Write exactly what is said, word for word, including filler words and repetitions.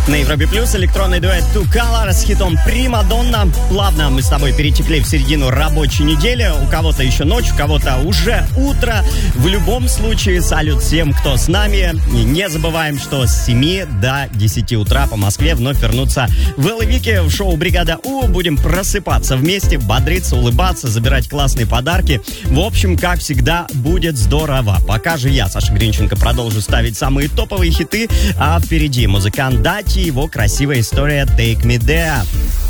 На Европе Плюс электронный дуэт Two Color с хитом «Примадонна». Плавно мы с тобой перетекли в середину рабочей недели. У кого-то еще ночь, у кого-то уже утро. В любом случае, салют всем, кто с нами. И не забываем, что с семи до десяти утра по Москве вновь вернутся в Элвике в шоу «Бригада У». Будем просыпаться вместе, бодриться, улыбаться, забирать классные подарки. В общем, как всегда, будет здорово. Пока же я, Саша Гринченко, продолжу ставить самые топовые хиты, а впереди музыкант Дати, его красивая история «Take Me There».